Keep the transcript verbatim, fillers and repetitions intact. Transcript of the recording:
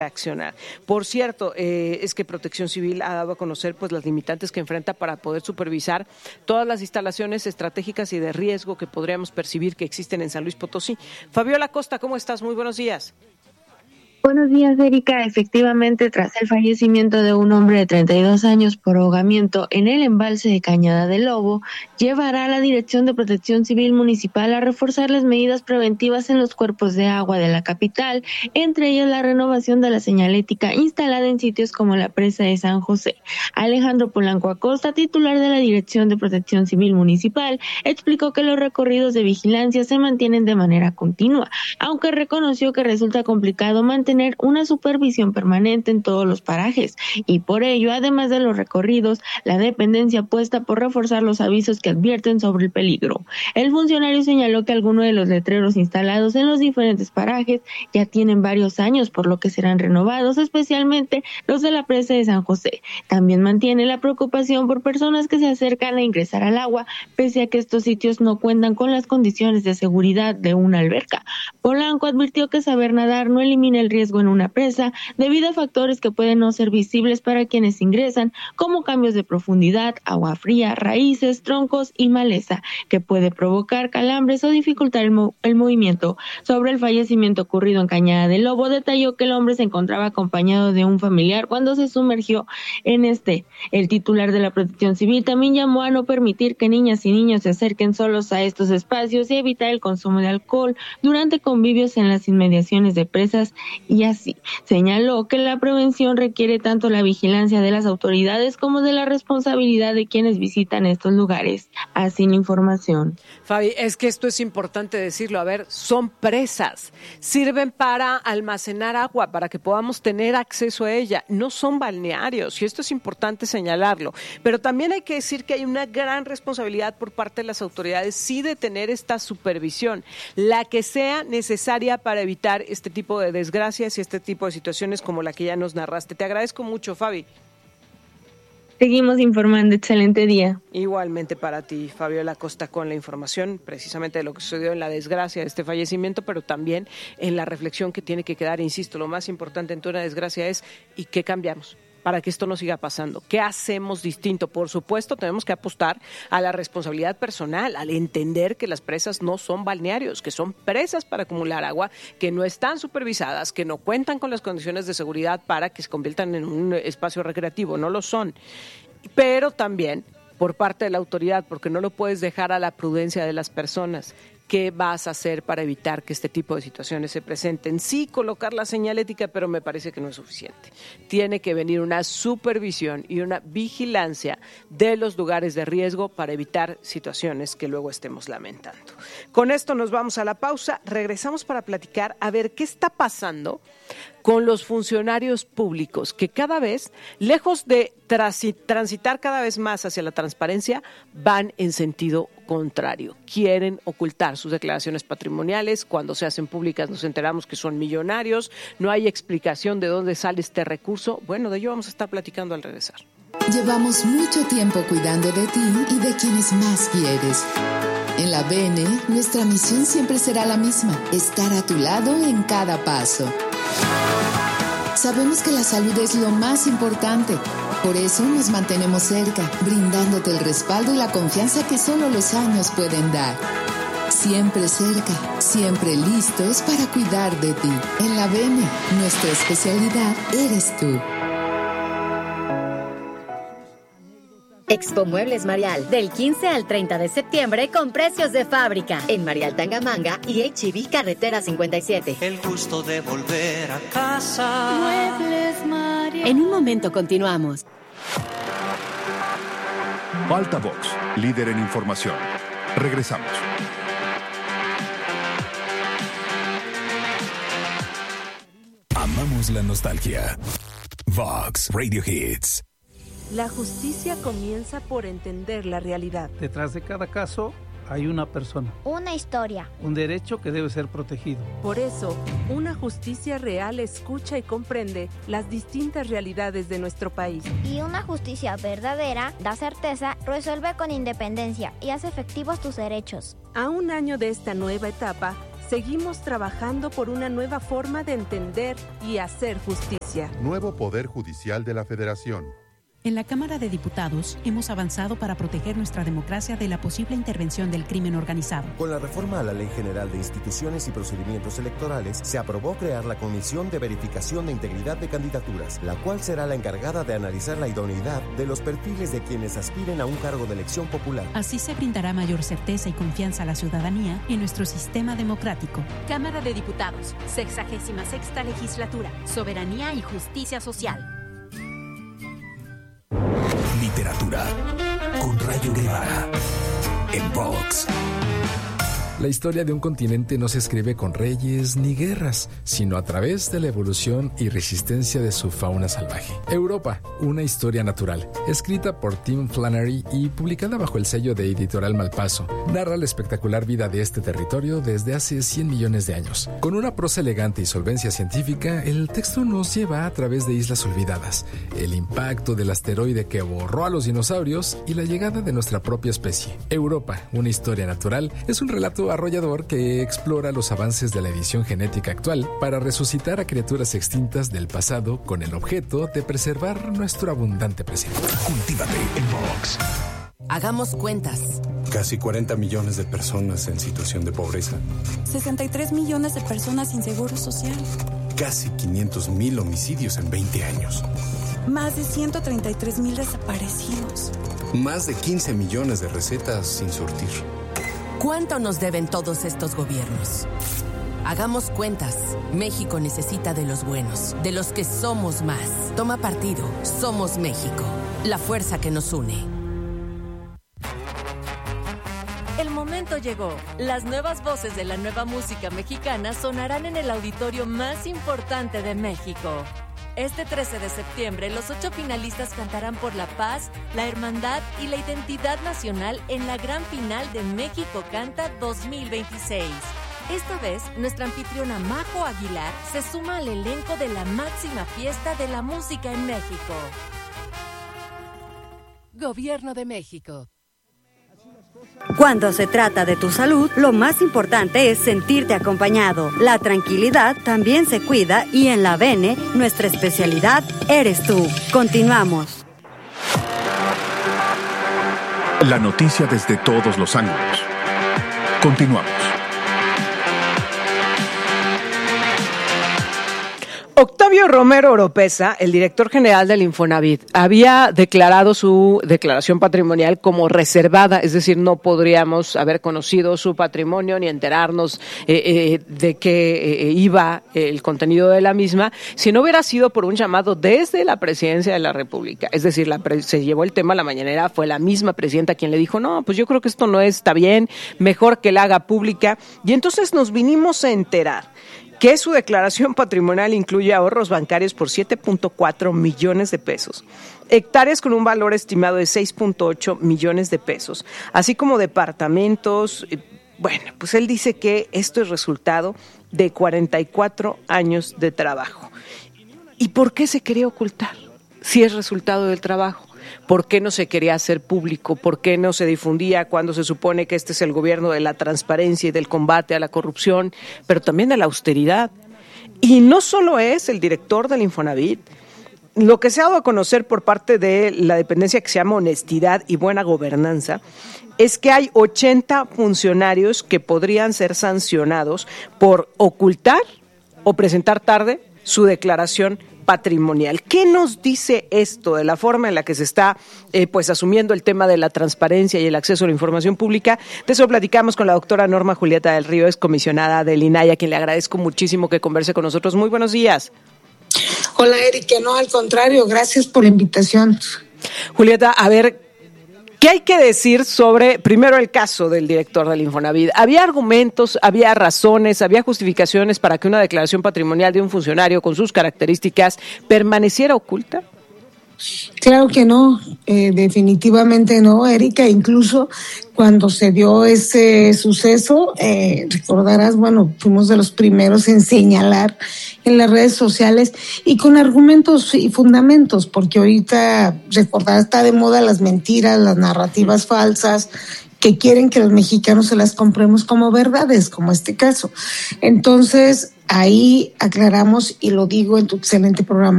reaccionar. Por cierto, eh, es que Protección Civil ha dado a conocer pues las limitantes que enfrenta para poder supervisar todas las instalaciones estratégicas y de riesgo que podríamos percibir que existen en San Luis Potosí. Fabiola Costa, ¿cómo estás? Muy buenos días. Buenos días, Erika. Efectivamente, tras el fallecimiento de un hombre de treinta y dos años por ahogamiento en el embalse de Cañada del Lobo, llevará a la Dirección de Protección Civil Municipal a reforzar las medidas preventivas en los cuerpos de agua de la capital, entre ellas la renovación de la señalética instalada en sitios como la presa de San José. Alejandro Polanco Acosta, titular de la Dirección de Protección Civil Municipal, explicó que los recorridos de vigilancia se mantienen de manera continua, aunque reconoció que resulta complicado mantener tener una supervisión permanente en todos los parajes y por ello, además de los recorridos, la dependencia apuesta por reforzar los avisos que advierten sobre el peligro. El funcionario señaló que algunos de los letreros instalados en los diferentes parajes ya tienen varios años, por lo que serán renovados, especialmente los de la presa de San José. También mantiene la preocupación por personas que se acercan a ingresar al agua, pese a que estos sitios no cuentan con las condiciones de seguridad de una alberca. Polanco advirtió que saber nadar no elimina el riesgo en una presa debido a factores que pueden no ser visibles para quienes ingresan, como cambios de profundidad, agua fría, raíces, troncos y maleza, que puede provocar calambres o dificultar el, mo- el movimiento. Sobre el fallecimiento ocurrido en Cañada del Lobo, detalló que el hombre se encontraba acompañado de un familiar cuando se sumergió en este. El titular de la Protección Civil también llamó a no permitir que niñas y niños se acerquen solos a estos espacios y evitar el consumo de alcohol durante convivios en las inmediaciones de presas. Y así, señaló que la prevención requiere tanto la vigilancia de las autoridades como de la responsabilidad de quienes visitan estos lugares. Así la información. Fabi, es que esto es importante decirlo. A ver, son presas. Sirven para almacenar agua, para que podamos tener acceso a ella. No son balnearios, y esto es importante señalarlo. Pero también hay que decir que hay una gran responsabilidad por parte de las autoridades, sí, de tener esta supervisión, la que sea necesaria para evitar este tipo de desgracias y este tipo de situaciones como la que ya nos narraste. Te agradezco mucho, Fabi. Seguimos informando. Excelente día. Igualmente para ti, Fabiola Costa, con la información precisamente de lo que sucedió en la desgracia de este fallecimiento, pero también en la reflexión que tiene que quedar. Insisto, lo más importante en toda una desgracia es ¿y qué cambiamos para que esto no siga pasando? ¿Qué hacemos distinto? Por supuesto, tenemos que apostar a la responsabilidad personal, al entender que las presas no son balnearios, que son presas para acumular agua, que no están supervisadas, que no cuentan con las condiciones de seguridad para que se conviertan en un espacio recreativo, no lo son. Pero también por parte de la autoridad, porque no lo puedes dejar a la prudencia de las personas. ¿Qué vas a hacer para evitar que este tipo de situaciones se presenten? Sí, colocar la señalética, pero me parece que no es suficiente. Tiene que venir una supervisión y una vigilancia de los lugares de riesgo para evitar situaciones que luego estemos lamentando. Con esto nos vamos a la pausa. Regresamos para platicar a ver qué está pasando con los funcionarios públicos, que cada vez, lejos de transitar cada vez más hacia la transparencia, van en sentido contrario. Quieren ocultar sus declaraciones patrimoniales. Cuando se hacen públicas nos enteramos que son millonarios. No hay explicación de dónde sale este recurso. Bueno, de ello vamos a estar platicando al regresar. Llevamos mucho tiempo cuidando de ti y de quienes más quieres. En la B N, nuestra misión siempre será la misma: estar a tu lado en cada paso. Sabemos que la salud es lo más importante. Por eso nos mantenemos cerca, brindándote el respaldo y la confianza que solo los años pueden dar. Siempre cerca, siempre listos para cuidar de ti. En la B N, nuestra especialidad eres tú. Expo Muebles Marial, del quince al treinta de septiembre con precios de fábrica. En Marial Tangamanga y H E B Carretera cincuenta y siete. El gusto de volver a casa. Muebles Marial. En un momento continuamos. Altavox, líder en información. Regresamos. Amamos la nostalgia. Vox Radio Hits. La justicia comienza por entender la realidad. Detrás de cada caso hay una persona. Una historia. Un derecho que debe ser protegido. Por eso, una justicia real escucha y comprende las distintas realidades de nuestro país. Y una justicia verdadera da certeza, resuelve con independencia y hace efectivos tus derechos. A un año de esta nueva etapa, Seguimos trabajando por una nueva forma de entender y hacer justicia. Nuevo Poder Judicial de la Federación. En la Cámara de Diputados hemos avanzado para proteger nuestra democracia de la posible intervención del crimen organizado. Con la reforma a la Ley General de Instituciones y Procedimientos Electorales, se aprobó crear la Comisión de Verificación de Integridad de Candidaturas, la cual será la encargada de analizar la idoneidad de los perfiles de quienes aspiren a un cargo de elección popular. Así se brindará mayor certeza y confianza a la ciudadanía en nuestro sistema democrático. Cámara de Diputados, sexagésima sexta legislatura, Soberanía y Justicia Social. Literatura con Rayo Guevara en Vox. La historia de un continente no se escribe con reyes ni guerras, sino a través de la evolución y resistencia de su fauna salvaje. Europa, una historia natural, escrita por Tim Flannery y publicada bajo el sello de Editorial Malpaso, narra la espectacular vida de este territorio desde hace cien millones de años. Con una prosa elegante y solvencia científica, el texto nos lleva a través de islas olvidadas, el impacto del asteroide que borró a los dinosaurios y la llegada de nuestra propia especie. Europa, una historia natural, es un relato arrollador que explora los avances de la edición genética actual para resucitar a criaturas extintas del pasado con el objeto de preservar nuestro abundante presente. Cultívate en Vox. Hagamos cuentas. Casi cuarenta millones de personas en situación de pobreza. sesenta y tres millones de personas sin seguro social. Casi quinientos mil homicidios en veinte años. Más de ciento treinta y tres mil desaparecidos. Más de quince millones de recetas sin surtir. ¿Cuánto nos deben todos estos gobiernos? Hagamos cuentas. México necesita de los buenos, de los que somos más. Toma partido. Somos México. La fuerza que nos une. El momento llegó. Las nuevas voces de la nueva música mexicana sonarán en el auditorio más importante de México. Este trece de septiembre, los ocho finalistas cantarán por la paz, la hermandad y la identidad nacional en la gran final de México Canta dos mil veintiséis. Esta vez, nuestra anfitriona Majo Aguilar se suma al elenco de la máxima fiesta de la música en México. Gobierno de México. Cuando se trata de tu salud, lo más importante es sentirte acompañado. La tranquilidad también se cuida y en la Bene, nuestra especialidad eres tú. Continuamos. La noticia desde todos los ángulos. Continuamos. Octavio Romero Oropeza, el director general del Infonavit, había declarado su declaración patrimonial como reservada, es decir, no podríamos haber conocido su patrimonio ni enterarnos eh, eh, de qué eh, iba el contenido de la misma, si no hubiera sido por un llamado desde la presidencia de la República. Es decir, la pre- se llevó el tema a la mañanera, fue la misma presidenta quien le dijo, no, pues yo creo que esto no está bien, mejor que la haga pública. Y entonces nos vinimos a enterar que su declaración patrimonial incluye ahorros bancarios por siete punto cuatro millones de pesos, hectáreas con un valor estimado de seis punto ocho millones de pesos, así como departamentos. Bueno, pues él dice que esto es resultado de cuarenta y cuatro años de trabajo. ¿Y por qué se quería ocultar si es resultado del trabajo? ¿Por qué no se quería hacer público? ¿Por qué no se difundía cuando se supone que este es el gobierno de la transparencia y del combate a la corrupción, pero también de la austeridad? Y no solo es el director del Infonavit. Lo que se ha dado a conocer por parte de la dependencia que se llama Honestidad y Buena Gobernanza es que hay ochenta funcionarios que podrían ser sancionados por ocultar o presentar tarde su declaración patrimonial. ¿Qué nos dice esto de la forma en la que se está eh, pues asumiendo el tema de la transparencia y el acceso a la información pública? De eso platicamos con la doctora Norma Julieta del Río, excomisionada del I N A I, a quien le agradezco muchísimo que converse con nosotros. Muy buenos días. Hola, Erika. No, al contrario, gracias por la invitación. Julieta, a ver, ¿qué hay que decir sobre, primero, el caso del director del Infonavit? ¿Había argumentos, había razones, había justificaciones para que una declaración patrimonial de un funcionario con sus características permaneciera oculta? Claro que no, eh, definitivamente no, Erika. Incluso cuando se dio ese suceso, eh, recordarás, bueno, fuimos de los primeros en señalar en las redes sociales y con argumentos y fundamentos, porque ahorita, recordar, está de moda las mentiras, las narrativas falsas, que quieren que los mexicanos se las compremos como verdades, como este caso. Entonces, ahí aclaramos, y lo digo en tu excelente programa,